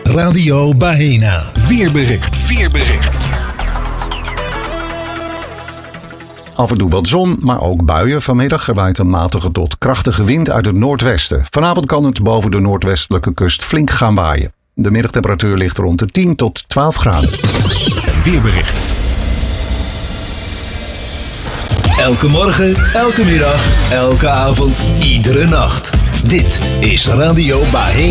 Radio Baena. Weerbericht. Af en toe wat zon, maar ook buien. Vanmiddag er waait een matige tot krachtige wind uit het noordwesten. Vanavond kan het boven de noordwestelijke kust flink gaan waaien. De middagtemperatuur ligt rond de 10 tot 12 graden. Weerbericht. Elke morgen, elke middag, elke avond, iedere nacht. Dit is Radio Baena.